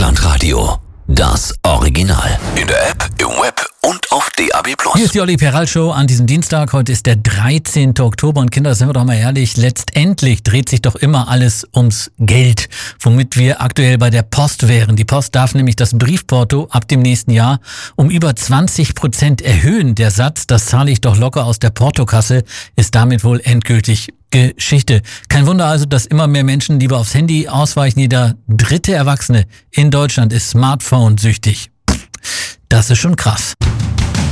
Deutschlandradio. Das Original. In der App, im Web und auf DAB+. Hier ist die Olli Peral Show an diesem Dienstag. Heute ist der 13. Oktober und Kinder, sind wir doch mal ehrlich, letztendlich dreht sich doch immer alles ums Geld, womit wir aktuell bei der Post wären. Die Post darf nämlich das Briefporto ab dem nächsten Jahr um über 20% erhöhen. Der Satz, das zahle ich doch locker aus der Portokasse, ist damit wohl endgültig Geschichte. Kein Wunder also, dass immer mehr Menschen lieber aufs Handy ausweichen. Jeder dritte Erwachsene in Deutschland ist Smartphone-süchtig. Das ist schon krass.